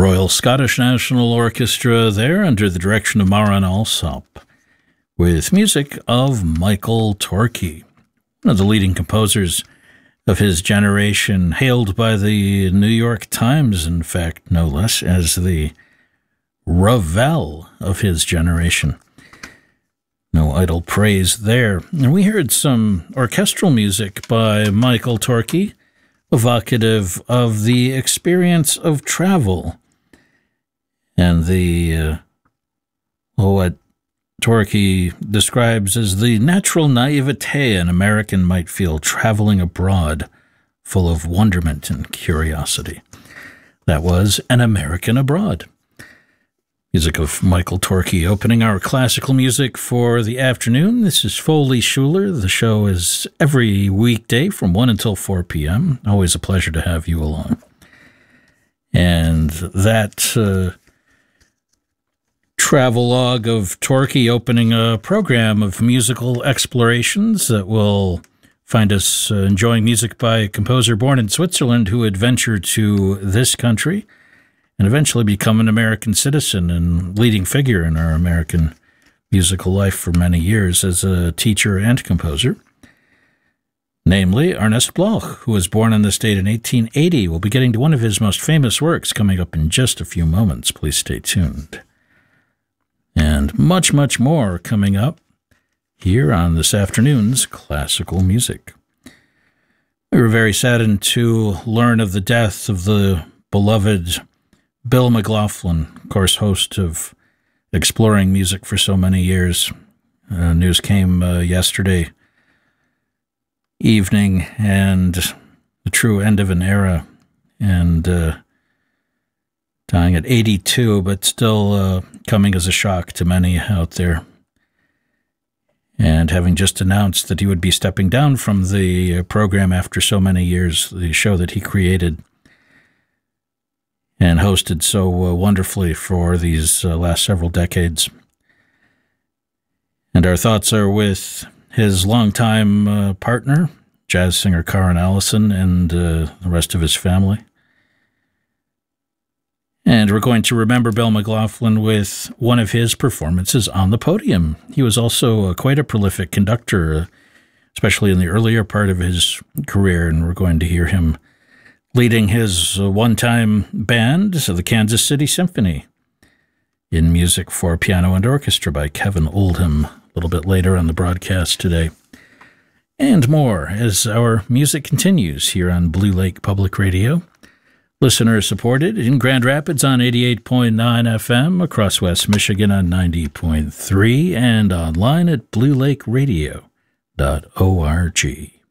Royal Scottish National Orchestra there under the direction of Maren Alsop with music of Michael Torke, one of the leading composers of his generation, hailed by the New York Times, in fact, no less, as the Ravel of his generation. No idle praise there. And we heard some orchestral music by Michael Torke, evocative of the experience of travel and the what Torke describes as the natural naivete an American might feel traveling abroad, full of wonderment and curiosity. That was An American Abroad. Music of Michael Torke opening our classical music for the afternoon. This is Foley Schuler. The show is every weekday from 1 until 4 p.m. Always a pleasure to have you along. And that travelogue of Torke opening a program of musical explorations that will find us enjoying music by a composer born in Switzerland who adventured to this country and eventually become an American citizen and leading figure in our American musical life for many years as a teacher and composer. Namely, Ernest Bloch, who was born in the state in 1880. We'll be getting to one of his most famous works coming up in just a few moments. Please stay tuned. And much, much more coming up here on this afternoon's Classical Music. We were very saddened to learn of the death of the beloved Bill McLaughlin, of course, host of Exploring Music for so many years. News came yesterday evening, and the true end of an era, and dying at 82, but still coming as a shock to many out there. And having just announced that he would be stepping down from the program after so many years, the show that he created and hosted so wonderfully for these last several decades. And our thoughts are with his longtime partner, jazz singer Karen Allison, and the rest of his family. And we're going to remember Bill McLaughlin with one of his performances on the podium. He was also quite a prolific conductor, especially in the earlier part of his career, and we're going to hear him leading his one-time band, the Kansas City Symphony, in music for piano and orchestra by Kevin Oldham, a little bit later on the broadcast today. And more as our music continues here on Blue Lake Public Radio. Listener-supported in Grand Rapids on 88.9 FM, across West Michigan on 90.3, and online at bluelakeradio.org.